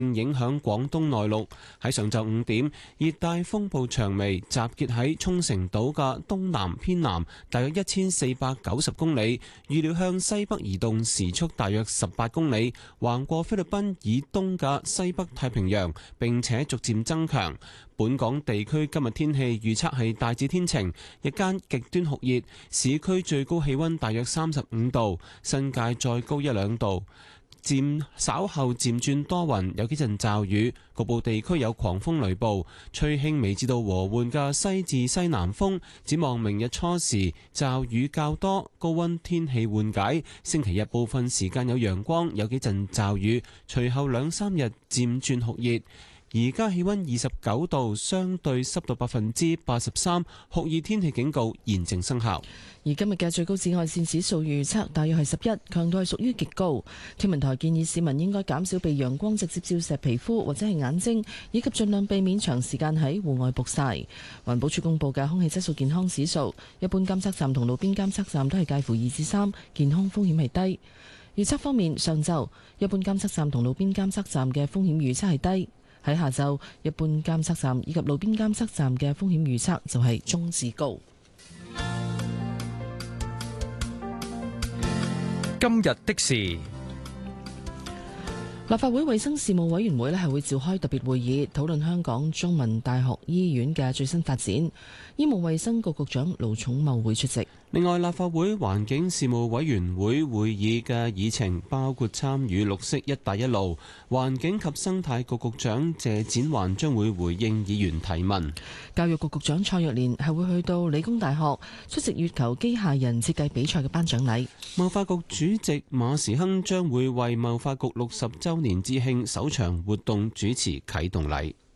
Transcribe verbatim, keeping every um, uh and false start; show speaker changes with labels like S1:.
S1: 影響廣東內陸。喺上晝五點，熱帶風暴長眉集結喺沖繩島嘅東南偏南，大約一千四百九十公里，預料向西北移動，時速大約十八公里，橫過菲律賓以東嘅西北太平洋，並且逐漸增強。本港地區今日天氣預測係大致天晴，日間極端酷熱，市區最高氣溫大約三十五度，新界再高一兩度。漸稍後漸轉多雲，有幾陣驟雨，局部地區有狂風雷暴，吹輕微至到和緩嘅西至西南風。展望明日初時驟雨較多，高溫天氣緩解。星期日部分時間有陽光，有幾陣驟雨，隨後兩三日漸轉酷熱。而家氣溫二十九度，相對濕度百分之八十三，酷熱天氣警告現正生效。
S2: 而今日嘅最高紫外線指數預測大約係十一，強度係屬於極高。天文台建議市民應該減少被陽光直接照射皮膚或者係眼睛，以及盡量避免長時間喺戶外曝曬。環保署公布嘅空氣質素健康指數，一般監測站同路邊監測站都係介乎二至三，健康風險係低。預測方面，上晝一般監測站同路邊監測站嘅風險預測係低。喺下晝，一般監測站以及路邊監測站嘅風險預測就係中至高。
S3: 今日的事，立
S2: 法會衛生事務委員會咧係會召開特別會議，討論香港中文大學醫院嘅最新發展。醫務衛生局局長盧寵茂會出席。
S1: 另外，立法會環境事務委員會會議嘅議程包括參與綠色一帶一路。環境及生態局局長謝展寰將會回應議員提問。
S2: 教育局局長蔡若蓮係會去到理工大學出席月球機械人設計比賽嘅頒獎禮。
S1: 貿發局主席馬時亨將會為貿發局六十週年致慶首場活動主持啟動禮。